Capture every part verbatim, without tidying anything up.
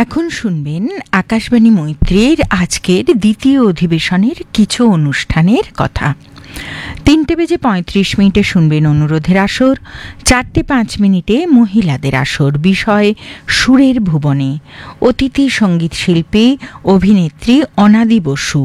এখন শুনবেন আকাশবাণী মৈত্রীর আজকের দ্বিতীয় অধিবেশনের কিছু অনুষ্ঠানের কথা। তিনটে বেজে পঁয়ত্রিশ মিনিটে শুনবেন অনুরোধের আসর, চারটে পাঁচ মিনিটে মহিলাদের আসর, বিষয় সুরের ভুবনে, অতিথি সঙ্গীত শিল্পী অভিনেত্রী অনাদি বসু,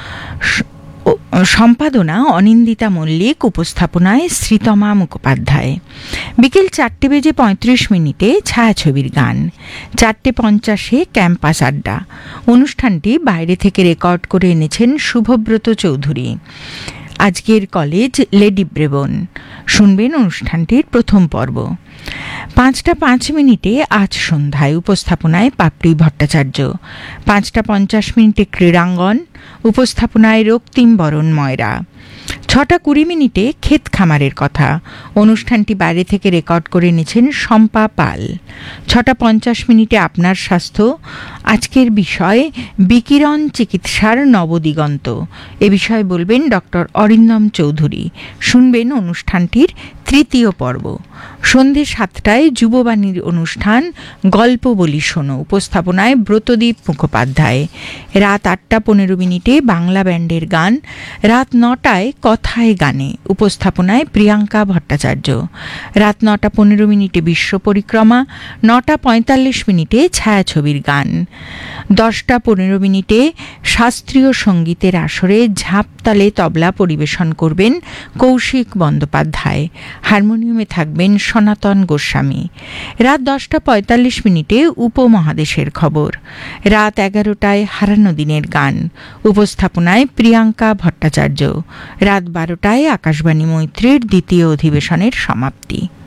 সম্পাদনা অনিন্দিতা মল্লিক, উপস্থাপনায় শ্রীতমা মুখোপাধ্যায়। বিকেল চারটে বেজে পঁয়ত্রিশ মিনিটে ছায়াছবির গান, চারটে পঞ্চাশে ক্যাম্পাস আড্ডা। অনুষ্ঠানটি বাইরে থেকে রেকর্ড করে এনেছেন শুভব্রত চৌধুরী। আজকের কলেজ লেডি ব্রেবন। শুনবেন অনুষ্ঠানটির প্রথম পর্ব। পাঁচটা পাঁচ মিনিটে আজ সন্ধ্যায়, উপস্থাপনায় পাপড়ি ভট্টাচার্য। পাঁচটা পঞ্চাশ মিনিটে ক্রীড়াঙ্গন, উপস্থাপনায় রক্তিম বরণ ময়রা। ছটা কুড়ি মিনিটে ক্ষেত খামারের কথা। অনুষ্ঠানটি বাইরে থেকে রেকর্ড করে এনেছেন শম্পা পাল। ছটা পঞ্চাশ মিনিটে আপনার স্বাস্থ্য। আজকের বিষয় বিকিরণ চিকিৎসার নবদিগন্ত। এ বিষয়ে বলবেন ডক্টর অরিন্দম চৌধুরী। শুনবেন অনুষ্ঠানটির তৃতীয় পর্ব। সন্ধে সাতটায় যুববাণীর অনুষ্ঠান গল্প বলি শোনো, উপস্থাপনায় ব্রতদীপ মুখোপাধ্যায়। রাত আটটা পনেরো মিনিটে বাংলা ব্যান্ডের গান। রাত নটায় কথায় গানে, উপস্থাপনায় প্রিয়াঙ্কা ভট্টাচার্য। রাত নটা পনেরো মিনিটে বিশ্ব পরিক্রমা। নটা পঁয়তাল্লিশ মিনিটে ছায়াছবির গান। দশটা পনেরো মিনিটে শাস্ত্রীয় সঙ্গীতের আসরে ঝাঁপতালে তবলা পরিবেশন করবেন কৌশিক বন্দ্যোপাধ্যায়। হারমোনিয়ামে থাকবেন সনাতন গোস্বামী। রাত দশটা পঁয়তাল্লিশ মিনিটে উপমহাদেশের খবর। রাত এগারোটায় হারানো দিনের গান, উপস্থাপনায় প্রিয়াঙ্কা ভট্টাচার্য। রাত বারোটায় আকাশবাণী মৈত্রীর দ্বিতীয় অধিবেশনের সমাপ্তি।